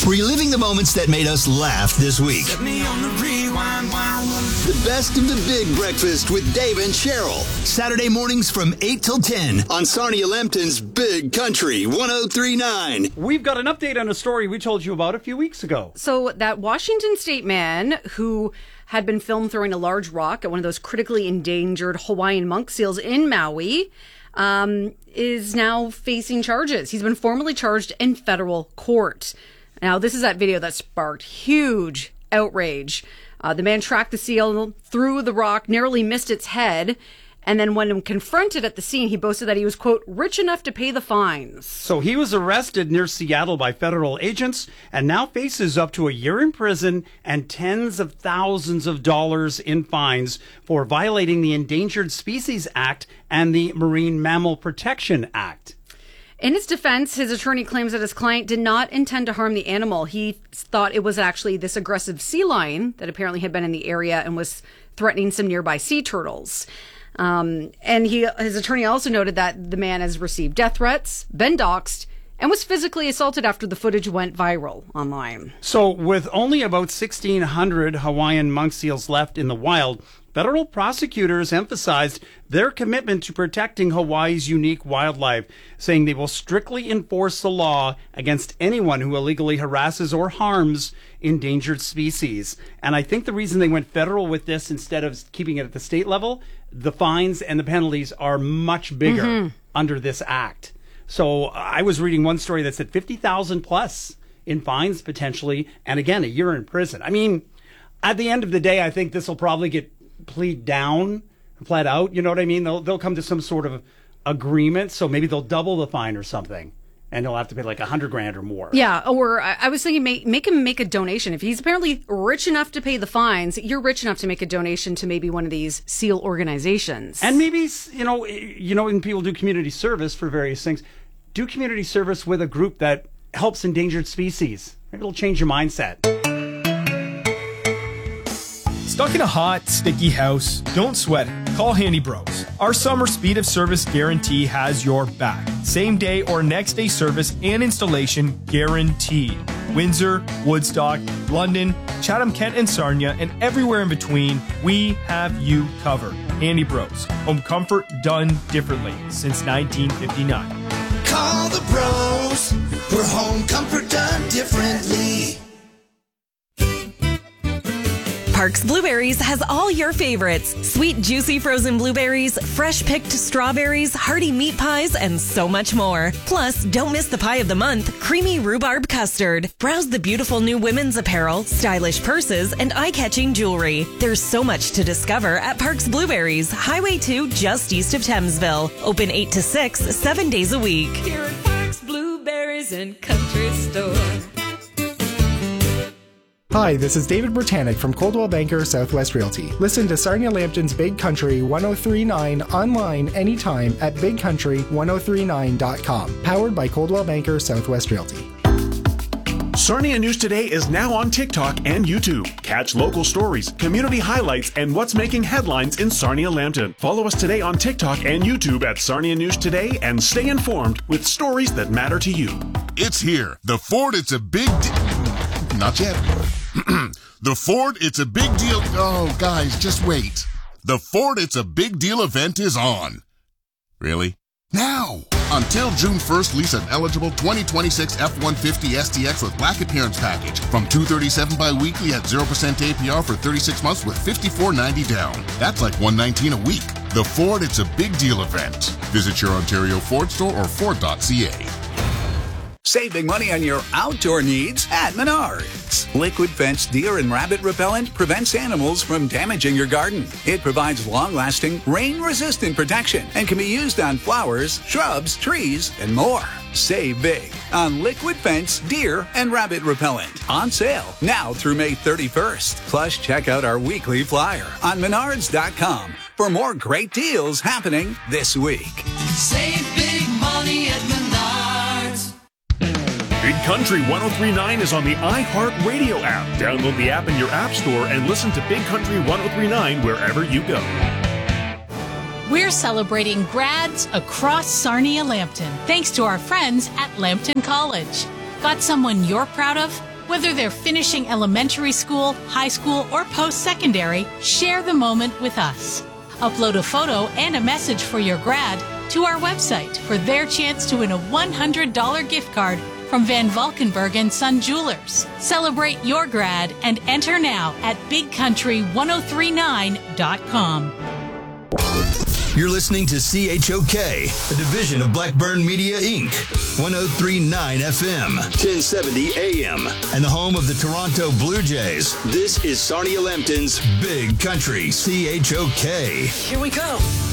Reliving the moments that made us laugh this week. Set me on the rewind. The best of the Big Breakfast with Dave and Cheryl. Saturday mornings from 8 till 10 on Sarnia Lambton's Big Country 103.9. We've got an update on a story we told you about a few weeks ago. So that Washington State man who had been filmed throwing a large rock at one of those critically endangered Hawaiian monk seals in Maui is now facing charges. He's been formally charged in federal court. Now, this is that video that sparked huge outrage. The man tracked the seal, threw the rock, narrowly missed its head, and then when confronted at the scene, he boasted that he was, quote, rich enough to pay the fines. So he was arrested near Seattle by federal agents and now faces up to a year in prison and tens of thousands of dollars in fines for violating the Endangered Species Act and the Marine Mammal Protection Act. In his defense, his attorney claims that his client did not intend to harm the animal. He thought it was actually this aggressive sea lion that apparently had been in the area and was threatening some nearby sea turtles. And his attorney also noted that the man has received death threats, been doxxed, and was physically assaulted after the footage went viral online. So with only about 1,600 Hawaiian monk seals left in the wild, federal prosecutors emphasized their commitment to protecting Hawaii's unique wildlife, saying they will strictly enforce the law against anyone who illegally harasses or harms endangered species. And I think the reason they went federal with this instead of keeping it at the state level, the fines and the penalties are much bigger under this act. So I was reading one story that said 50,000 plus in fines potentially, and again, a year in prison. I mean, at the end of the day, I think this will probably get pled out, you know what I mean? They'll come to some sort of agreement, so maybe they'll double the fine or something, and he'll have to pay like $100,000 or more. Yeah, or I was thinking make him make a donation. If he's apparently rich enough to pay the fines, you're rich enough to make a donation to maybe one of these SEAL organizations. And maybe, when people do community service for various things, do community service with a group that helps endangered species. Maybe it'll change your mindset. Stuck in a hot, sticky house? Don't sweat it. Call Handy Bros. Our summer speed of service guarantee has your back. Same day or next day service and installation guaranteed. Windsor, Woodstock, London, Chatham-Kent and Sarnia, and everywhere in between, we have you covered. Handy Bros. Home comfort done differently since 1959. Call the bros for home comfort done differently. Parks Blueberries has all your favorites. Sweet, juicy frozen blueberries, fresh picked strawberries, hearty meat pies, and so much more. Plus, don't miss the pie of the month, creamy rhubarb custard. Browse the beautiful new women's apparel, stylish purses, and eye-catching jewelry. There's so much to discover at Parks Blueberries, Highway 2, just east of Thamesville. Open 8 to 6, 7 days a week. Here at Parks Blueberries and Country Store. Hi, this is David Britannic from Coldwell Banker Southwest Realty. Listen to Sarnia Lambton's Big Country 103.9 online anytime at bigcountry1039.com. Powered by Coldwell Banker Southwest Realty. Sarnia News Today is now on TikTok and YouTube. Catch local stories, community highlights, and what's making headlines in Sarnia Lambton. Follow us today on TikTok and YouTube at Sarnia News Today and stay informed with stories that matter to you. It's here. The Ford It's a Big Not yet. The Ford It's a Big Deal. Oh, guys, just wait. The Ford It's a Big Deal event is on. Really? Now! Until June 1st, lease an eligible 2026 F-150 STX with black appearance package from $237 bi-weekly at 0% APR for 36 months with $54.90 down. That's like $119 a week. The Ford It's a Big Deal event. Visit your Ontario Ford store or Ford.ca. Save big money on your outdoor needs at Menards. Liquid Fence Deer and Rabbit Repellent prevents animals from damaging your garden. It provides long-lasting, rain-resistant protection and can be used on flowers, shrubs, trees, and more. Save big on Liquid Fence Deer and Rabbit Repellent. On sale now through May 31st. Plus, check out our weekly flyer on Menards.com for more great deals happening this week. Save big money at Menards. Big Country 103.9 is on the iHeartRadio app. Download the app in your app store and listen to Big Country 103.9 wherever you go. We're celebrating grads across Sarnia Lambton, thanks to our friends at Lambton College. Got someone you're proud of? Whether they're finishing elementary school, high school, or post-secondary, share the moment with us. Upload a photo and a message for your grad to our website for their chance to win a $100 gift card from Van Valkenburg and Son Jewelers. Celebrate your grad and enter now at bigcountry1039.com. You're listening to CHOK, a division of Blackburn Media, Inc., 103.9 FM, 1070 AM, and the home of the Toronto Blue Jays. This is Sarnia Lambton's Big Country, CHOK. Here we go.